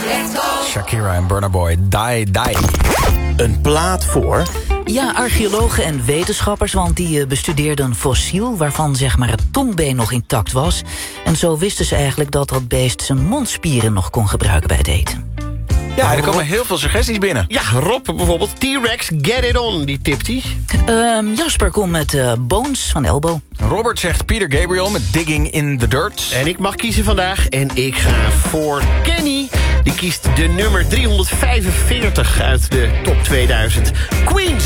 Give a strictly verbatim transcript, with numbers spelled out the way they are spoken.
Shakira en Burna Boy, Die Die. Een plaat voor... Ja, archeologen en wetenschappers, want die uh, bestudeerden een fossiel... waarvan zeg maar het tongbeen nog intact was. En zo wisten ze eigenlijk dat dat beest zijn mondspieren nog kon gebruiken bij het eten. Ja, er komen heel veel suggesties binnen. Ja, Rob bijvoorbeeld. T-Rex, Get It On, die tipt hij. Uh, Jasper komt met uh, Bones van Elbow. Robert zegt Peter Gabriel met Digging in the Dirt. En ik mag kiezen vandaag en ik ga voor Kenny. Die kiest de nummer driehonderdvijfenveertig uit de top tweeduizend. Queen